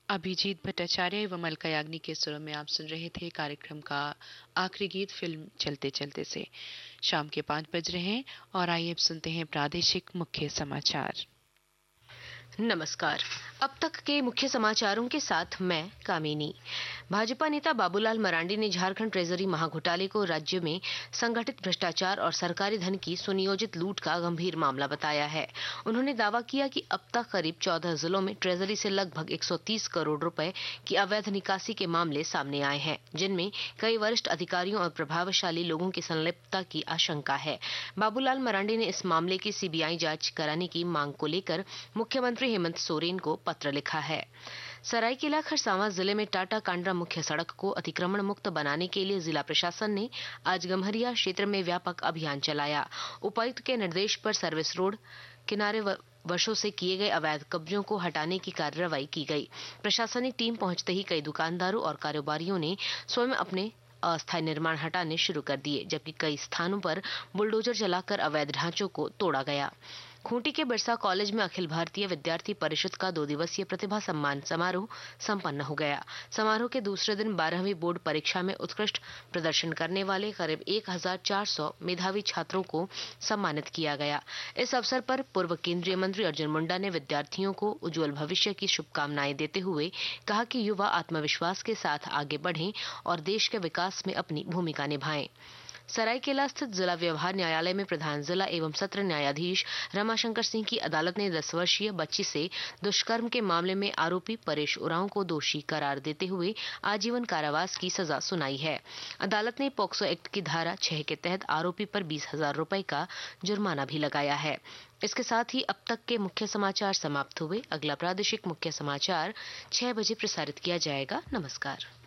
अभिजीत भट्टाचार्य एवं अलका याग्निक के सुरों में आप सुन रहे थे कार्यक्रम का आखिरी गीत फिल्म चलते चलते से। शाम के 5 बज रहे हैं और आइए अब सुनते हैं प्रादेशिक मुख्य समाचार। नमस्कार। अब तक के मुख्य समाचारों के साथ मैं कामिनी। भाजपा नेता बाबूलाल मरांडी ने झारखंड ट्रेजरी महाघोटाले को राज्य में संगठित भ्रष्टाचार और सरकारी धन की सुनियोजित लूट का गंभीर मामला बताया है। उन्होंने दावा किया कि अब तक करीब 14 जिलों में ट्रेजरी से लगभग 130 करोड़ रुपए की अवैध निकासी के मामले सामने आए हैं, जिनमें कई वरिष्ठ अधिकारियों और प्रभावशाली लोगों की संलिप्तता की आशंका है। बाबूलाल मरांडी ने इस मामले की सीबीआई जांच कराने की मांग को लेकर मुख्यमंत्री हेमंत सोरेन को पत्र लिखा है। सरायकेला खरसावां जिले में टाटा कांड्रा मुख्य सड़क को अतिक्रमण मुक्त बनाने के लिए जिला प्रशासन ने आज गम्हरिया क्षेत्र में व्यापक अभियान चलाया। उपायुक्त के निर्देश पर सर्विस रोड किनारे वर्षों से किए गए अवैध कब्जों को हटाने की कार्रवाई की गई। प्रशासनिक टीम पहुंचते ही कई दुकानदारों और कारोबारियों ने स्वयं अपने अस्थायी निर्माण हटाने शुरू कर दिए, जबकि कई स्थानों पर बुलडोजर चलाकर अवैध ढांचों को तोड़ा गया। खूंटी के बिरसा कॉलेज में अखिल भारतीय विद्यार्थी परिषद का 2 दिवसीय प्रतिभा सम्मान समारोह संपन्न हो गया। समारोह के दूसरे दिन 12वीं बोर्ड परीक्षा में उत्कृष्ट प्रदर्शन करने वाले करीब 1400 मेधावी छात्रों को सम्मानित किया गया। इस अवसर पर पूर्व केंद्रीय मंत्री अर्जुन मुंडा ने विद्यार्थियों को उज्जवल भविष्य की शुभकामनाएं देते हुए कहा कि युवा आत्मविश्वास के साथ आगे बढ़ें और देश के विकास में अपनी भूमिका निभाएं। सरायकेला स्थित जिला व्यवहार न्यायालय में प्रधान जिला एवं सत्र न्यायाधीश रमाशंकर सिंह की अदालत ने 10 वर्षीय बच्ची से दुष्कर्म के मामले में आरोपी परेश उरांव को दोषी करार देते हुए आजीवन कारावास की सजा सुनाई है। अदालत ने पॉक्सो एक्ट की धारा 6 के तहत आरोपी पर 20,000 रुपए का जुर्माना भी लगाया है। इसके साथ ही अब तक के मुख्य समाचार समाप्त हुए। अगला प्रादेशिक मुख्य समाचार 6 बजे प्रसारित किया जाएगा। नमस्कार।